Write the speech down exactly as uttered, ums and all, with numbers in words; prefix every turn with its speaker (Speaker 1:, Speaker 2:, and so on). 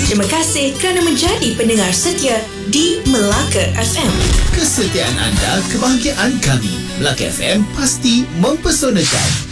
Speaker 1: Terima kasih kerana menjadi pendengar setia di Melaka F M.
Speaker 2: Kesetiaan anda, kebahagiaan kami. Melaka F M pasti mempesonakan.